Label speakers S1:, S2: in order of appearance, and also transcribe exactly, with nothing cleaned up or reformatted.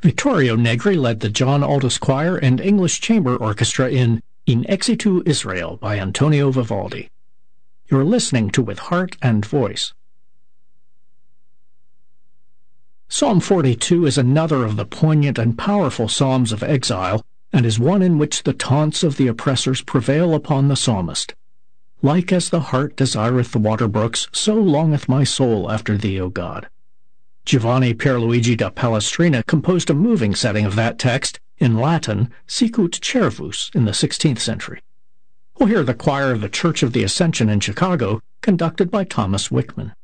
S1: Vittorio Negri led the John Aldous Choir and English Chamber Orchestra in In Exitu Israel by Antonio Vivaldi. You're listening to With Heart and Voice. Psalm forty-two is another of the poignant and powerful psalms of exile, and is one in which the taunts of the oppressors prevail upon the psalmist. Like as the hart desireth the water brooks, so longeth my soul after thee, O God. Giovanni Pierluigi da Palestrina composed a moving setting of that text, in Latin, Sicut Cervus, in the sixteenth century. We'll hear the choir of the Church of the Ascension in Chicago, conducted by Thomas Wickman.